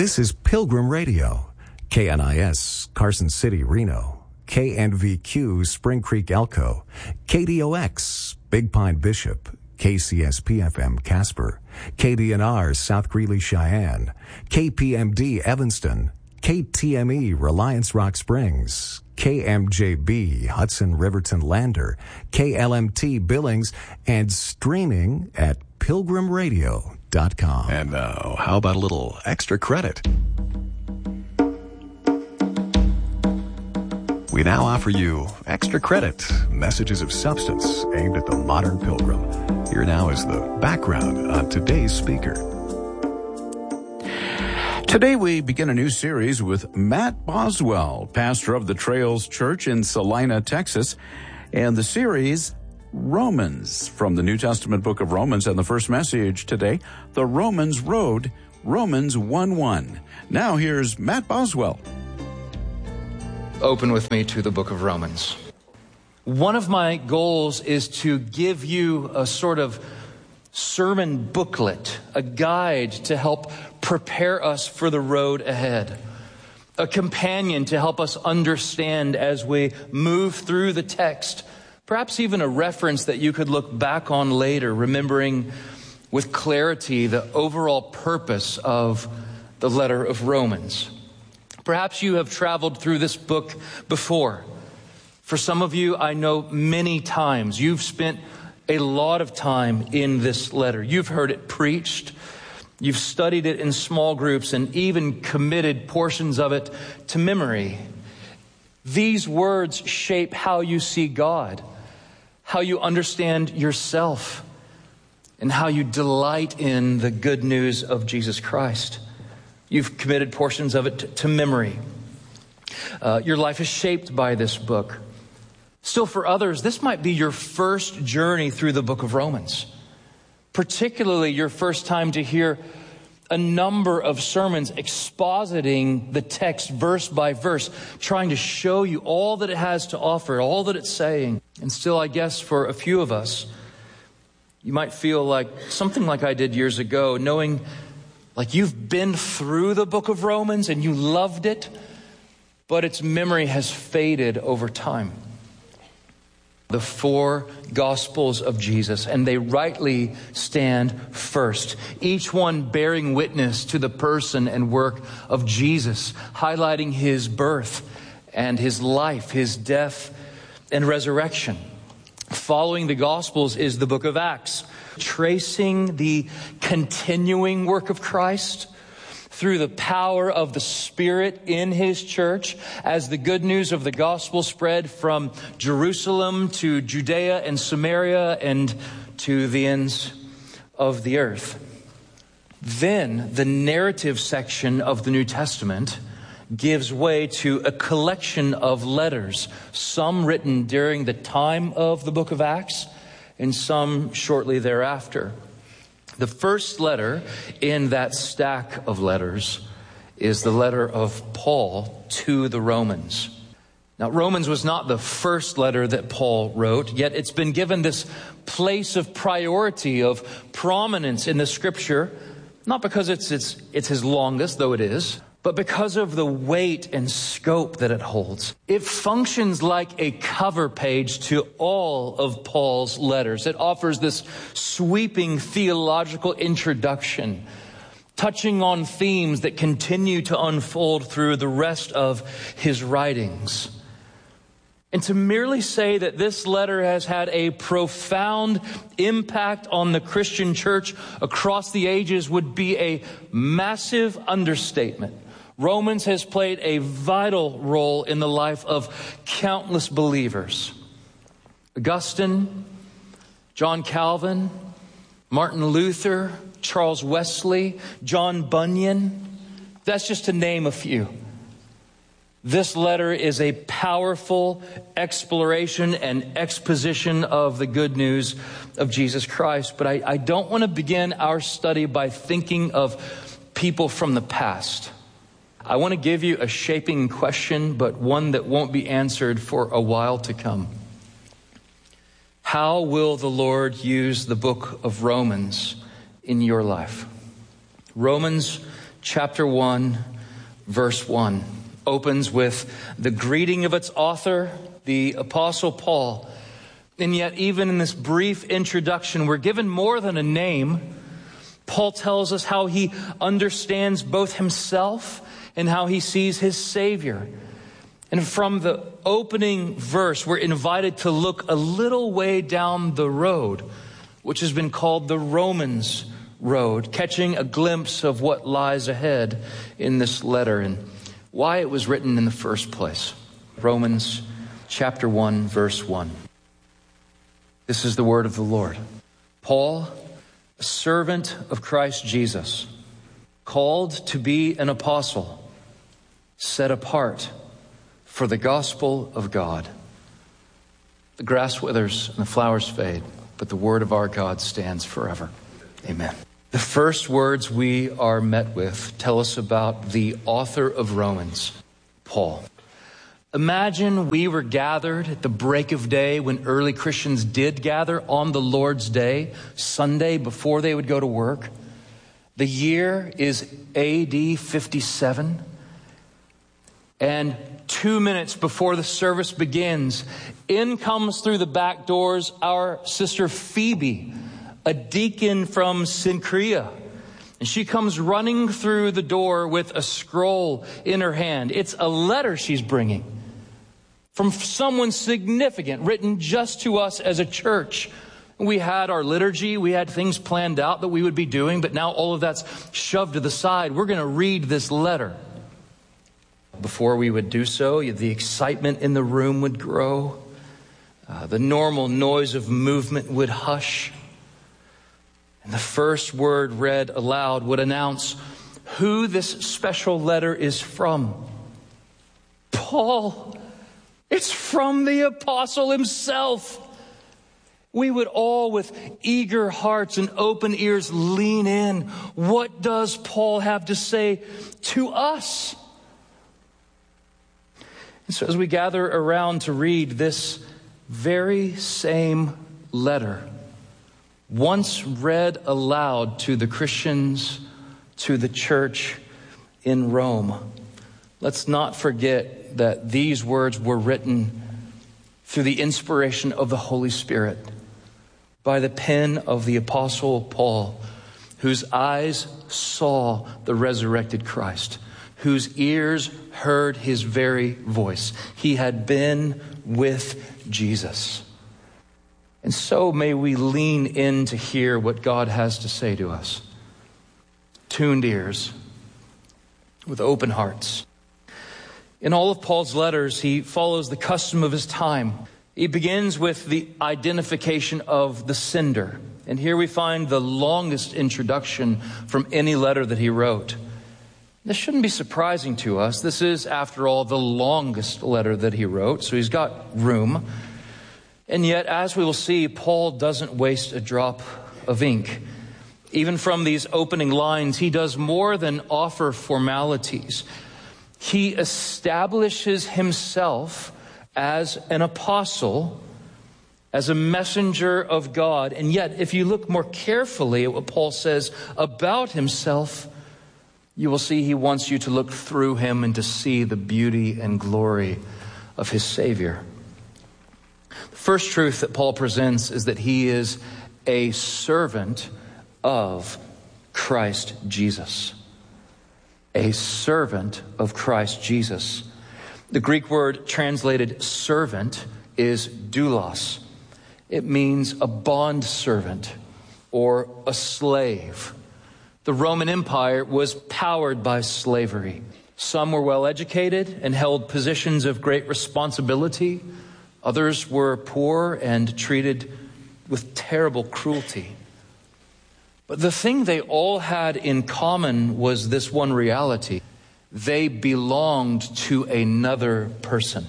This is Pilgrim Radio, KNIS, Carson City, Reno, KNVQ, Spring Creek, Elko, KDOX, Big Pine, Bishop, KCSP-FM, Casper, KDNR, South Greeley, Cheyenne, KPMD, Evanston, KTME, Reliance Rock Springs, KMJB, Hudson Riverton Lander, KLMT Billings, and streaming at pilgrimradio.com. And now, how about a little extra credit? We now offer you Extra Credit, messages of substance aimed at the modern pilgrim. Here now is the background on today's speaker. Today we begin a new series with Matt Boswell, pastor of the Trails Church in Salina, Texas, and the series Romans, from the New Testament book of Romans, and the first message today, the Romans Road, Romans 1:1. Now here's Matt Boswell. Open with me to the book of Romans. One of my goals is to give you a sort of sermon booklet, a guide to help prepare us for the road ahead, a companion to help us understand as we move through the text, perhaps even a reference that you could look back on later, remembering with clarity the overall purpose of the letter of Romans. Perhaps you have traveled through this book before. For some of you, I know many times you've spent a lot of time in this letter. You've heard it preached. You've studied it in small groups and even committed portions of it to memory. These words shape how you see God, how you understand yourself, and how you delight in the good news of Jesus Christ. You've committed portions of it to memory. Your life is shaped by this book. Still, for others, this might be your first journey through the book of Romans, particularly your first time to hear a number of sermons expositing the text verse by verse, trying to show you all that it has to offer, all that it's saying. And still, I guess for a few of us, you might feel like something like I did years ago, knowing like you've been through the book of Romans and you loved it, but its memory has faded over time. The four Gospels of Jesus, and they rightly stand first, each one bearing witness to the person and work of Jesus, highlighting his birth and his life, his death and resurrection. Following the Gospels is the book of Acts, tracing the continuing work of Christ through the power of the Spirit in his church as the good news of the gospel spread from Jerusalem to Judea and Samaria and to the ends of the earth. Then the narrative section of the New Testament gives way to a collection of letters, some written during the time of the book of Acts and some shortly thereafter. The first letter in that stack of letters is the letter of Paul to the Romans. Now, Romans was not the first letter that Paul wrote, yet it's been given this place of priority, of prominence in the Scripture, not because it's his longest, though it is, but because of the weight and scope that it holds. It functions like a cover page to all of Paul's letters. It offers this sweeping theological introduction, touching on themes that continue to unfold through the rest of his writings. And to merely say that this letter has had a profound impact on the Christian church across the ages would be a massive understatement. Romans has played a vital role in the life of countless believers. Augustine, John Calvin, Martin Luther, Charles Wesley, John Bunyan. That's just to name a few. This letter is a powerful exploration and exposition of the good news of Jesus Christ. But I don't want to begin our study by thinking of people from the past. I want to give you a shaping question, but one that won't be answered for a while to come. How will the Lord use the book of Romans in your life? Romans chapter 1, verse 1 opens with the greeting of its author, the Apostle Paul. And yet, even in this brief introduction, we're given more than a name. Paul tells us how he understands both himself and how he sees his Savior. And from the opening verse, we're invited to look a little way down the road, which has been called the Romans Road, catching a glimpse of what lies ahead in this letter and why it was written in the first place. Romans chapter 1, verse 1. This is the word of the Lord. Paul, a servant of Christ Jesus, called to be an apostle, set apart for the gospel of God. The grass withers and the flowers fade, but the word of our God stands forever. Amen. The first words we are met with tell us about the author of Romans, Paul. Imagine we were gathered at the break of day when early Christians did gather on the Lord's Day, Sunday, before they would go to work. The year is AD 57. And 2 minutes before the service begins, in comes through the back doors our sister Phoebe, a deacon from Cenchrea. And she comes running through the door with a scroll in her hand. It's a letter she's bringing from someone significant, written just to us as a church. We had our liturgy, we had things planned out that we would be doing, but now all of that's shoved to the side. We're going to read this letter. Before we would do so, the excitement in the room would grow. The normal noise of movement would hush. And the first word read aloud would announce who this special letter is from. Paul. It's from the apostle himself. We would all, with eager hearts and open ears, lean in. What does Paul have to say to us? And so as we gather around to read this very same letter, once read aloud to the Christians, to the church in Rome, let's not forget that these words were written through the inspiration of the Holy Spirit by the pen of the Apostle Paul, whose eyes saw the resurrected Christ, whose ears heard his very voice. He had been with Jesus. And so may we lean in to hear what God has to say to us. Tuned ears, with open hearts. In all of Paul's letters, he follows the custom of his time. He begins with the identification of the sender. And here we find the longest introduction from any letter that he wrote. This shouldn't be surprising to us. This is, after all, the longest letter that he wrote, so he's got room. And yet, as we will see, Paul doesn't waste a drop of ink. Even from these opening lines, he does more than offer formalities. He establishes himself as an apostle, as a messenger of God. And yet, if you look more carefully at what Paul says about himself, you will see he wants you to look through him and to see the beauty and glory of his Savior. The first truth that Paul presents is that he is a servant of Christ Jesus. A servant of Christ Jesus. The Greek word translated servant is doulos. It means a bond servant or a slave. The Roman Empire was powered by slavery. Some were well educated and held positions of great responsibility. Others were poor and treated with terrible cruelty. But the thing they all had in common was this one reality. They belonged to another person.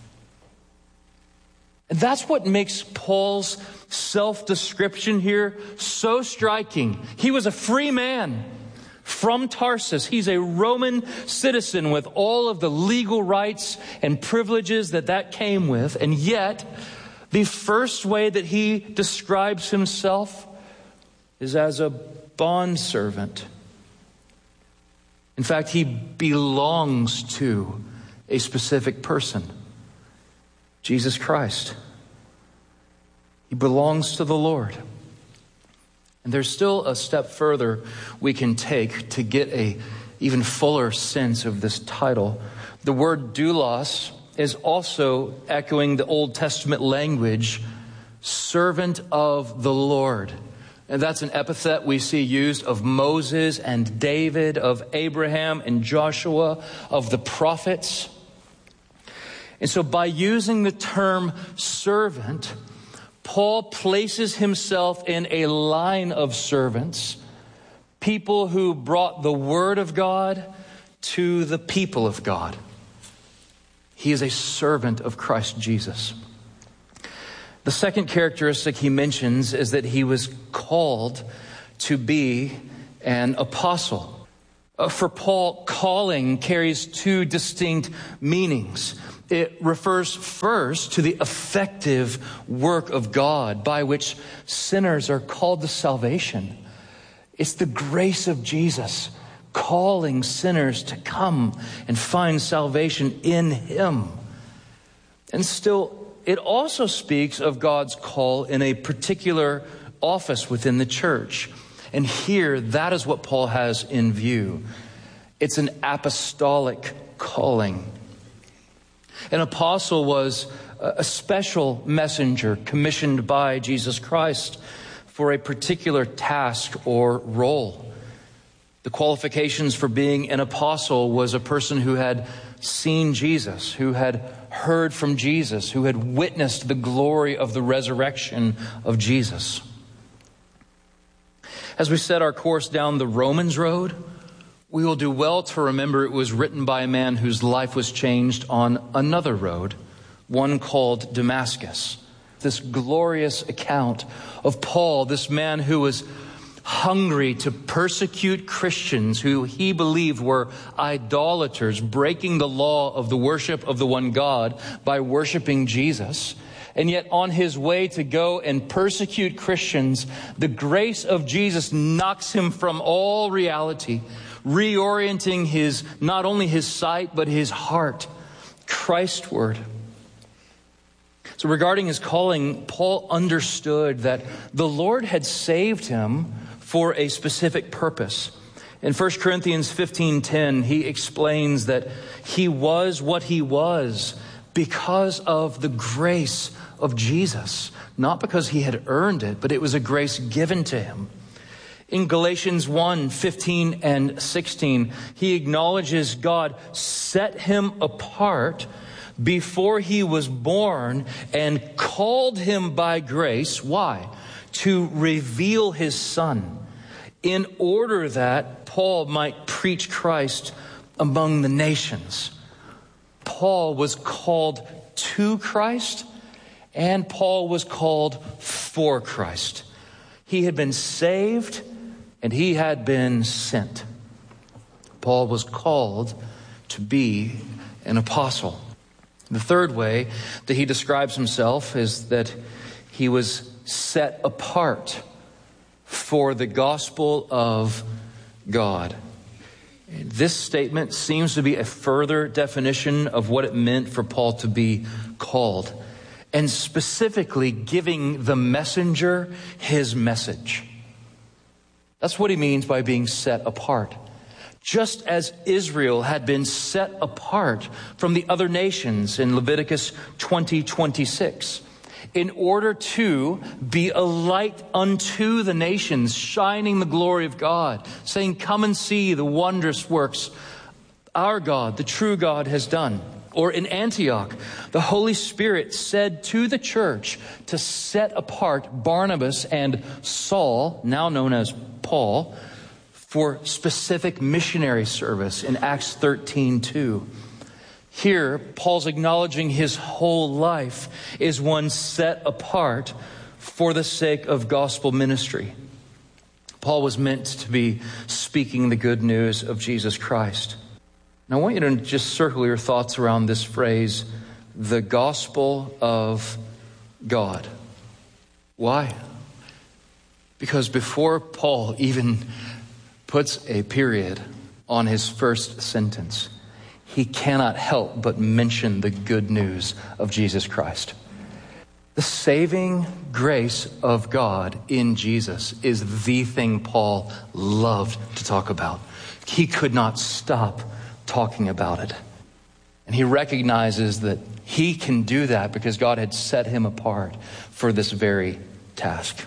And that's what makes Paul's self-description here so striking. He was a free man from Tarsus. He's a Roman citizen with all of the legal rights and privileges that came with. And yet, the first way that he describes himself is as a bondservant. In fact, he belongs to a specific person, Jesus Christ. He belongs to the Lord. And there's still a step further we can take to get a even fuller sense of this title. The word doulos is also echoing the Old Testament language, servant of the Lord. And that's an epithet we see used of Moses and David, of Abraham and Joshua, of the prophets. And so by using the term servant, Paul places himself in a line of servants, people who brought the word of God to the people of God. He is a servant of Christ Jesus. The second characteristic he mentions is that he was called to be an apostle. For Paul, calling carries two distinct meanings. It refers first to the effective work of God by which sinners are called to salvation. It's the grace of Jesus calling sinners to come and find salvation in him. And still, it also speaks of God's call in a particular office within the church. And here, that is what Paul has in view. It's an apostolic calling. An apostle was a special messenger commissioned by Jesus Christ for a particular task or role. The qualifications for being an apostle was a person who had seen Jesus, who had heard from Jesus, who had witnessed the glory of the resurrection of Jesus. As we set our course down the Romans road, we will do well to remember it was written by a man whose life was changed on another road, one called Damascus. This glorious account of Paul, this man who was hungry to persecute Christians who he believed were idolaters, breaking the law of the worship of the one God by worshiping Jesus. And yet on his way to go and persecute Christians, the grace of Jesus knocks him from all reality, reorienting not only his sight, but his heart Christward. So regarding his calling, Paul understood that the Lord had saved him for a specific purpose. In 1 Corinthians 15:10, he explains that he was what he was because of the grace of Jesus, not because he had earned it, but it was a grace given to him. In Galatians 1:15 and 16, he acknowledges God set him apart before he was born and called him by grace. Why? To reveal his Son, in order that Paul might preach Christ among the nations. Paul was called to Christ, and Paul was called for Christ. He had been saved, and he had been sent. Paul was called to be an apostle. The third way that he describes himself is that he was set apart for the gospel of God. This statement seems to be a further definition of what it meant for Paul to be called, and specifically giving the messenger his message. That's what he means by being set apart. Just as Israel had been set apart from the other nations in Leviticus 20:26, in order to be a light unto the nations, shining the glory of God, saying, "Come and see the wondrous works our God, the true God, has done." Or in Antioch, the Holy Spirit said to the church to set apart Barnabas and Saul, now known as Paul, for specific missionary service in Acts 13:2. Here, Paul's acknowledging his whole life is one set apart for the sake of gospel ministry. Paul was meant to be speaking the good news of Jesus Christ. Now, I want you to just circle your thoughts around this phrase, the gospel of God. Why? Because before Paul even puts a period on his first sentence, he cannot help but mention the good news of Jesus Christ. The saving grace of God in Jesus is the thing Paul loved to talk about. He could not stop talking about it. And he recognizes that he can do that because God had set him apart for this very task.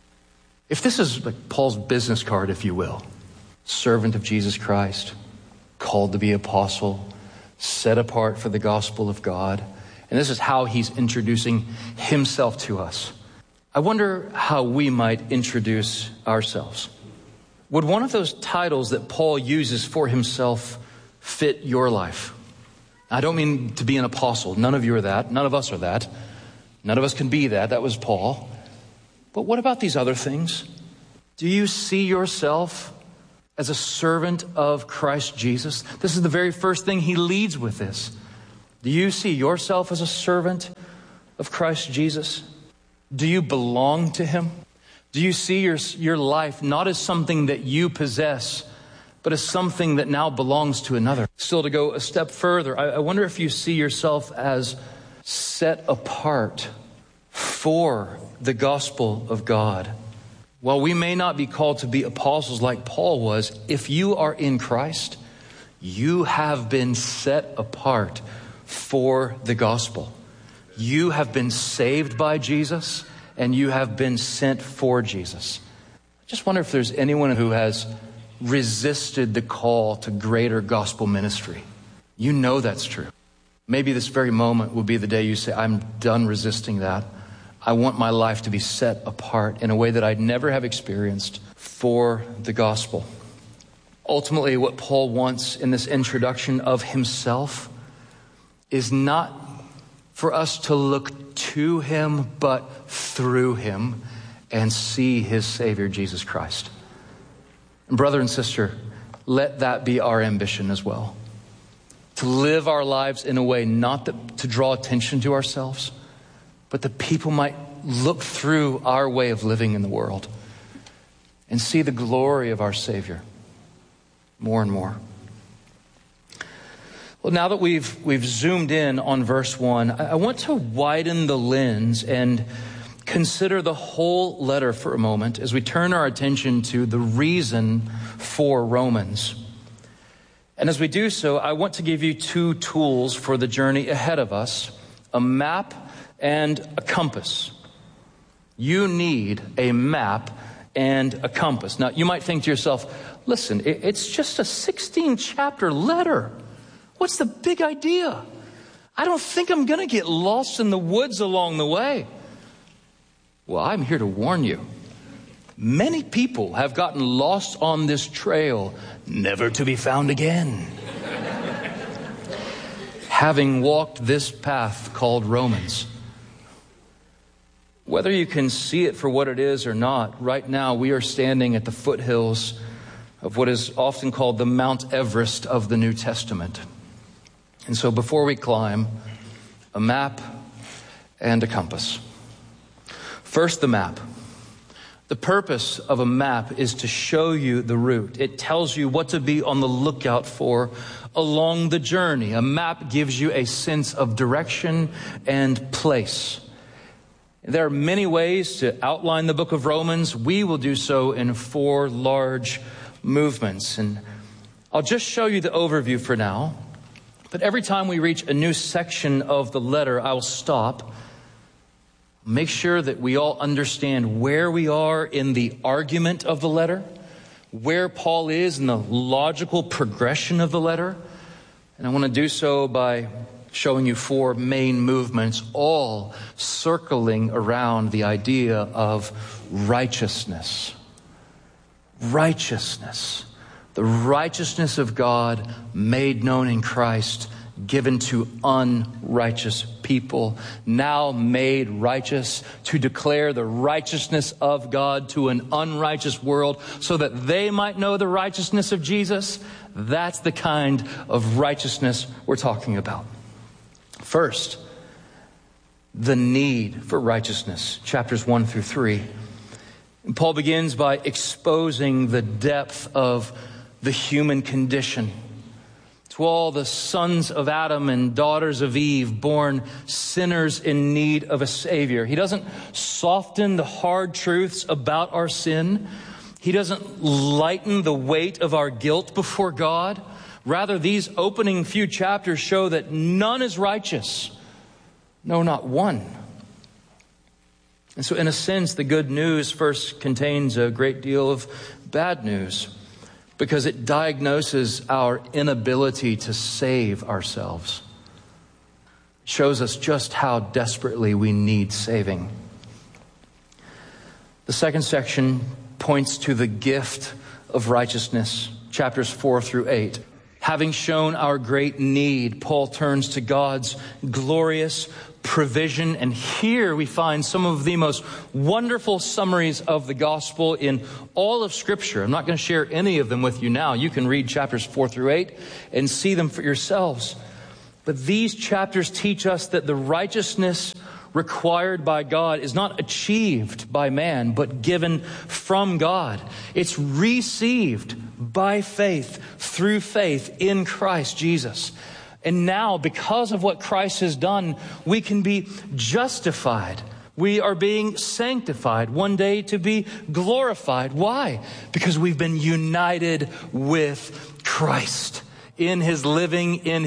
If this is like Paul's business card, if you will, servant of Jesus Christ, called to be apostle, set apart for the gospel of God, and this is how he's introducing himself to us. I wonder how we might introduce ourselves. Would one of those titles that Paul uses for himself fit your life? I don't mean to be an apostle. None of you are that. None of us are that. None of us can be that. That was Paul. But what about these other things? Do you see yourself as a servant of Christ Jesus? This is the very first thing he leads with this. Do you see yourself as a servant of Christ Jesus? Do you belong to him? Do you see your life not as something that you possess, but as something that now belongs to another? Still, to go a step further, I wonder if you see yourself as set apart for the gospel of God. While we may not be called to be apostles like Paul was, if you are in Christ, you have been set apart for the gospel. You have been saved by Jesus, and you have been sent for Jesus. I just wonder if there's anyone who has resisted the call to greater gospel ministry. You know that's true. Maybe this very moment will be the day you say, I'm done resisting that. I want my life to be set apart in a way that I'd never have experienced for the gospel. Ultimately, what Paul wants in this introduction of himself is not for us to look to him, but through him and see his Savior, Jesus Christ. And brother and sister, let that be our ambition as well. To live our lives in a way not to draw attention to ourselves, but that people might look through our way of living in the world and see the glory of our Savior more and more. Well, now that we've zoomed in on verse 1, I want to widen the lens and consider the whole letter for a moment as we turn our attention to the reason for Romans. And as we do so, I want to give you two tools for the journey ahead of us: a map and a compass. You need a map and a compass. Now, you might think to yourself, listen, it's just a 16-chapter letter. What's the big idea? I don't think I'm going to get lost in the woods along the way. Well, I'm here to warn you. Many people have gotten lost on this trail, never to be found again. Having walked this path called Romans. Whether you can see it for what it is or not, right now we are standing at the foothills of what is often called the Mount Everest of the New Testament. And so before we climb, a map and a compass. First, the map. The purpose of a map is to show you the route. It tells you what to be on the lookout for along the journey. A map gives you a sense of direction and place. There are many ways to outline the book of Romans. We will do so in 4 large movements. And I'll just show you the overview for now. But every time we reach a new section of the letter, I'll stop. Make sure that we all understand where we are in the argument of the letter, where Paul is in the logical progression of the letter. And I want to do so by showing you 4 main movements, all circling around the idea of righteousness. Righteousness. The righteousness of God made known in Christ, given to unrighteous people, now made righteous to declare the righteousness of God to an unrighteous world so that they might know the righteousness of Jesus. That's the kind of righteousness we're talking about. First, the need for righteousness, chapters 1 through 3. And Paul begins by exposing the depth of the human condition. To all the sons of Adam and daughters of Eve, born sinners in need of a Savior. He doesn't soften the hard truths about our sin. He doesn't lighten the weight of our guilt before God. Rather, these opening few chapters show that none is righteous. No, not one. And so in a sense, the good news first contains a great deal of bad news, because it diagnoses our inability to save ourselves. It shows us just how desperately we need saving. The second section points to the gift of righteousness, chapters 4 through 8. Having shown our great need, Paul turns to God's glorious provision. And here we find some of the most wonderful summaries of the gospel in all of Scripture. I'm not going to share any of them with you now. You can read chapters 4 through 8 and see them for yourselves. But these chapters teach us that the righteousness required by God is not achieved by man, but given from God. It's received by faith, through faith in Christ Jesus. And now, because of what Christ has done, we can be justified. We are being sanctified, one day to be glorified. Why? Because we've been united with Christ in his living, in